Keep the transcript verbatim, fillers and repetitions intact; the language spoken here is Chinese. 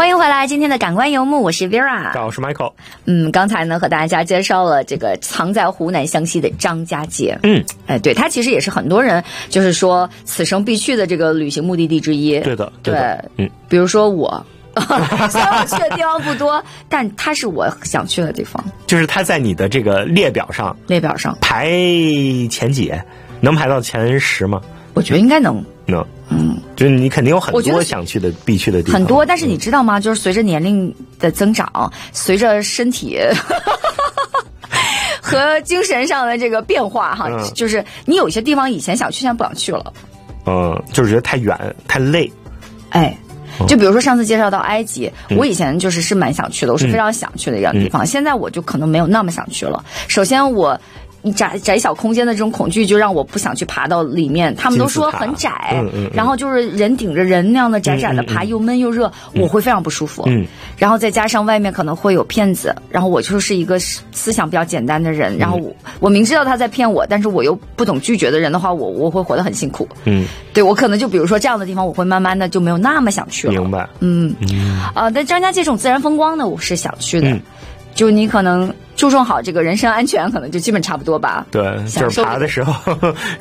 欢迎回来，今天的感官游牧，我是 Vera， 我是 Michael。 嗯，刚才呢和大家介绍了这个藏在湖南湘西的张家界。 嗯， 哎，对，它其实也是很多人就是说此生必去的这个旅行目的地之一。 对的，对的， 对，嗯，比如说我。虽然我去的地方不多，但它是我想去的地方。 就是它在你的这个列表上， 列表上排前几，能排到前十吗？ 我觉得应该能。 能，嗯，就是你肯定有很我觉得多想去的必去的地方， 很多。但是你知道吗？嗯、就是随着年龄的增长，随着身体和精神上的这个变化，哈、嗯，就是你有一些地方以前想去，现在不想去了。 嗯，就是觉得太远太累。 哎。就比如说上次介绍到埃及、 嗯、 我以前就是是蛮想去的，我是非常想去的一个地方、嗯、现在我就可能没有那么想去了。首先我窄窄小空间的这种恐惧就让我不想去爬到里面，他们都说很窄、 嗯嗯嗯、 然后就是人顶着人那样的窄窄的爬、嗯嗯、又闷又热、嗯、我会非常不舒服、 嗯、 然后再加上外面可能会有骗子，然后我就是一个思想比较简单的人、嗯、然后我我明知道他在骗我，但是我又不懂拒绝的人的话，我我会活得很辛苦。 嗯， 对，我可能就比如说这样的地方我会慢慢的就没有那么想去了。 明白。 嗯嗯呃但张家界这种自然风光呢我是想去的、嗯，就你可能注重好这个人身安全，可能就基本差不多吧。 对，就是爬的时候